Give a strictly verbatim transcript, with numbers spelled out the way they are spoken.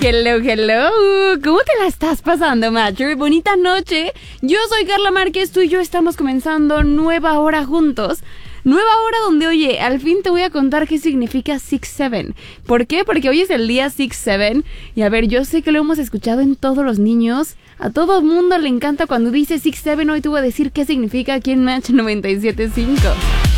Hello, hello. ¿Cómo te la estás pasando, Matcher? Bonita noche. Yo soy Carla Márquez, tú y yo estamos comenzando nueva hora juntos. Nueva hora donde, oye, al fin te voy a contar qué significa six seven. ¿Por qué? Porque hoy es el día six seven. Y a ver, yo sé que lo hemos escuchado en todos los niños. A todo el mundo le encanta cuando dice six seven. Hoy te voy a decir qué significa aquí en Match noventa y siete punto cinco.